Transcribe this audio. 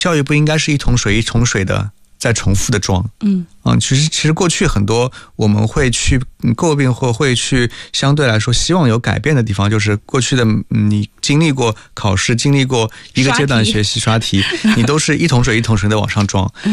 教育不应该是一桶水一桶水的在重复的装。其实过去很多我们会去诟病或会去相对来说希望有改变的地方，就是过去的你经历过考试，经历过一个阶段学习刷题，你都是一桶水一桶水的往上装。